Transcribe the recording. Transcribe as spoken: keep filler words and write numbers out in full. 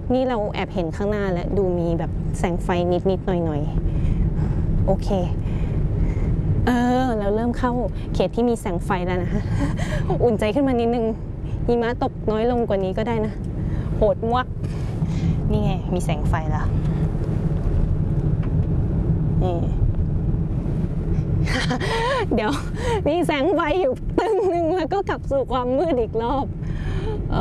นี่เราแอบเห็นข้างหน้าแล้วดูมีแบบแสงไฟนิดๆหน่อยๆโอเคเออเราเริ่มเข้าเขตที่มีแสงไฟแล้วนะอุ่นใจขึ้นมานิดนึงหิมะตกน้อยลงกว่านี้ก็ได้นะโหดวักนี่ไงมีแสงไฟแล้วนี่ เดี๋ยวมีแสงไฟอยู่ตึงนึงแล้วก็กลับสู่ความมืดอีกรอบ